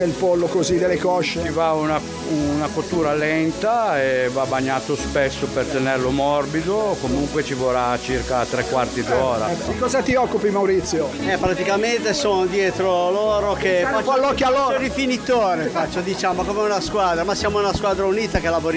Il pollo così, delle cosce? Ci va una cottura lenta e va bagnato spesso per tenerlo morbido, comunque ci vorrà circa 3/4 d'ora. Di cosa ti occupi, Maurizio? Praticamente sono dietro loro che un po' all'occhio a loro. faccio il rifinitore, diciamo come una squadra, ma siamo una squadra unita che lavoriamo